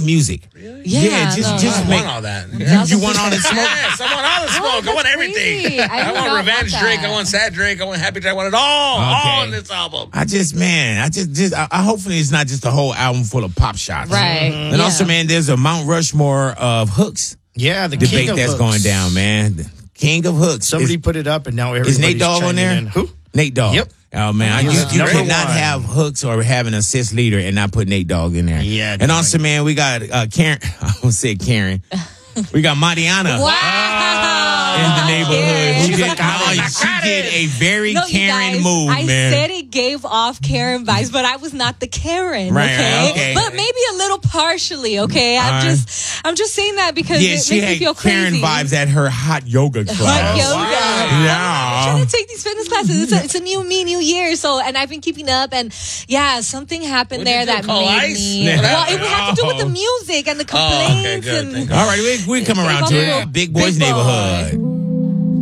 music. Really? Yeah, just I make want all that. You want all the smoke? Yes, I want all the smoke. I want everything. crazy. I I do want not Revenge want Drake. that. I want Sad Drake. I want Happy Drake. I want it all. Okay. All in this album. I hopefully it's not just a whole album full of pop shots. Right. And also, man, there's a Mount Rushmore of hooks Yeah, the debate king of that's hooks. going down, man. The king of hooks. Somebody put it up, and now everybody's Is Nate Dogg on chiming there? in. Who? Nate Dogg. Yep. Oh man, He's you number cannot one. have hooks or have an assist leader and not put Nate Dogg in there. Yeah, and also, man, we got Karen. I won't say Karen. We got Mariana. Wow. In the neighborhood. Karen. She did a very No, you Karen guys, move, I man. said it gave off Karen vibes, but I was not the Karen. Right, okay? okay. But maybe a little partially. Okay, I'm just saying that because Yeah, it she makes me had feel crazy. Karen vibes at her hot yoga class. Hot yoga. Yeah. I'm trying to take these fitness classes. It's a new me, new year. So, and I've been keeping up, and yeah, something happened What'd you there do, that call made ice? me. What Well, happened? it had to do with the music and the Oh, okay, complaints good. and. Thank God. All right, we come around to it. Big Boy's Big Boy. Neighborhood.